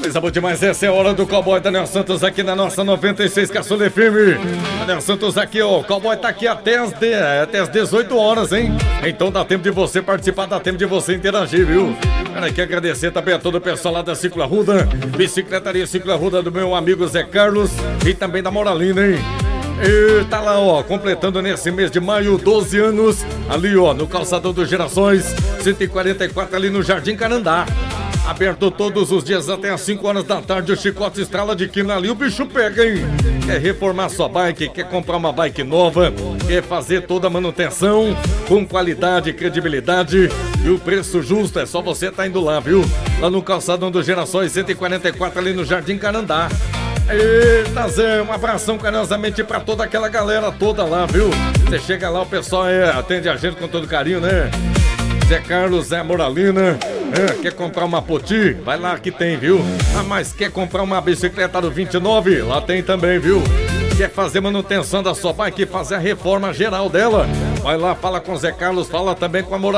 Coisa boa demais, essa é a hora do Cowboy Daniel Santos aqui na nossa 96 Caçula FM. Daniel Santos aqui, ó, o Cowboy tá aqui até as 18 horas, hein? Então dá tempo de você participar, dá tempo de você interagir, viu? Quero aqui agradecer também a todo o pessoal lá da Ciclo Arruda, Bicicletaria Ciclo Arruda do meu amigo Zé Carlos e também da Moralina, hein? E tá lá, ó, completando nesse mês de maio 12 anos, ali, ó, no Calçadão dos Gerações, 144 ali no Jardim Canandá. Aberto todos os dias até às 5 horas da tarde, o chicote estrala de quina ali, o bicho pega, hein? Quer reformar sua bike, quer comprar uma bike nova, quer fazer toda a manutenção com qualidade, credibilidade e o preço justo, é só você tá indo lá, viu? Lá no Calçadão dos Gerações, 144 ali no Jardim Canandá. Eita Zé, um abração carinhosamente pra toda aquela galera toda lá, viu? Você chega lá, o pessoal atende a gente com todo carinho, né? Zé Carlos, Zé Moralina, quer comprar uma Poti? Vai lá que tem, viu? Ah, mas quer comprar uma bicicleta do 29? Lá tem também, viu? Quer fazer manutenção da sua bike e fazer a reforma geral dela? Vai lá, fala com o Zé Carlos, fala também com a Moralina.